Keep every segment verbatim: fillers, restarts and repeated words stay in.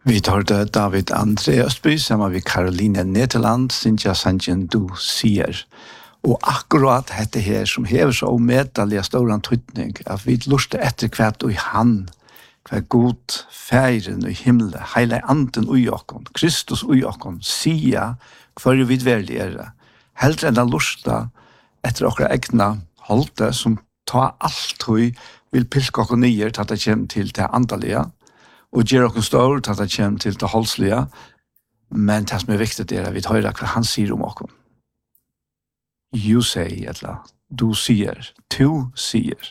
Vi hørte David André Østby sammen med Caroline Nederland, Cynthia Sanjen Du sier. Og akkurat dette her som hever så omedelig stor tydning, at vi lurer etter hvert og han, hver god feiren i himmelen, hele anden ui okkon, Kristus ui okkon, sier hver vi veldig er det. Heldre enn å lurer etter okra egna holde, som tar alt hui, vil pilke okkur nyer til at det kommer til det andalige, og gjør okkur stor til at det kommer til det holdslige, men det som er viktig er at vi hører hva han sier om okkur. You say, eller du sier, du sier.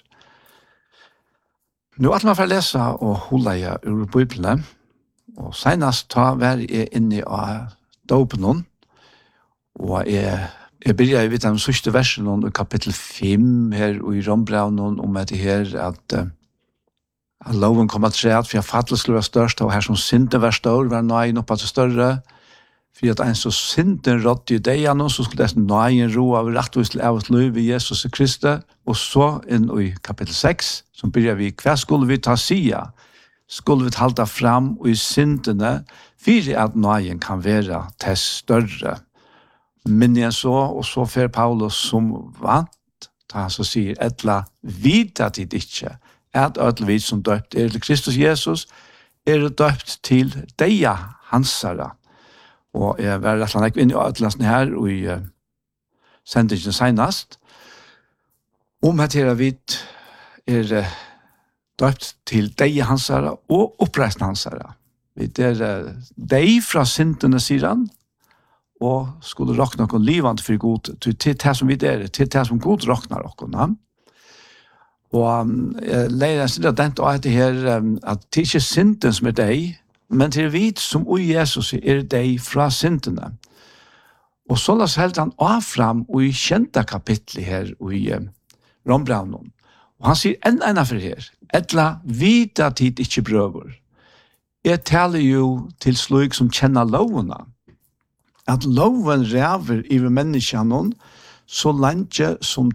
Nå er man for å lese og holde jeg ur Bibelen, og senest ta hver jeg inne av dåpen, og jeg Jeg begynner vidt den sørste versen i kapittel fem her og i Rombraunen om at det her at, uh, at loven kommer til at for jeg fattelig skulle være størst og her som synden var større var nøyen oppe til større for at en så synden rådde i deg så skulle det nøyen ro av rettvis til av et liv i Jesus Kristus og så inn i kapittel seks som begynner vi hva skulle vi ta sida skulle vi halda fram og i syndene for at nøyen kan være til større. Men jeg så, og så fer Paulus som vant, da han så sier, etla vita til ikke, at ødel vid som døpt er til Kristus Jesus, er døpt til deia hansara. Og jeg var rett og slett inn i ødelasen her, og i uh, sendingen senast, om at her vid er uh, døpt til deia hansara og oppreisende hansara. Vi er uh, dei fra syndene, sier han, og skulle råkne noen livant for god, til det som vi er, til det som god råkner noen. Og jeg leier en sted at det her, at det er ikke synden som er deg, men til vi som og Jesus er deg fra syndene. Og så la oss helt han av fram og i kjente kapitlet her og i um, Rombraunen. Og han sier en ene for her, etla vita tid ikke brøver. Jeg taler jo til slik som kjenner lovene, at loven ræver i menneskene så lenge som